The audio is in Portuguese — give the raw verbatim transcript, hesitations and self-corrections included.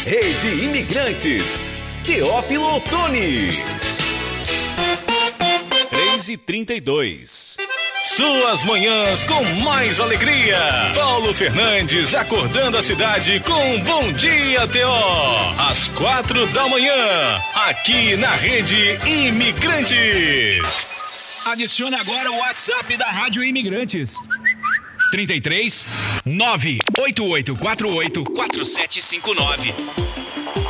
Rede Imigrantes. Teófilo Otoni. três e trinta e dois. Suas manhãs com mais alegria. Paulo Fernandes acordando a cidade com Bom Dia T O. Às quatro da manhã, aqui na Rede Imigrantes. Adicione agora o WhatsApp da Rádio Imigrantes. trinta e três, nove oito oito quatro oito, quatro sete cinco nove.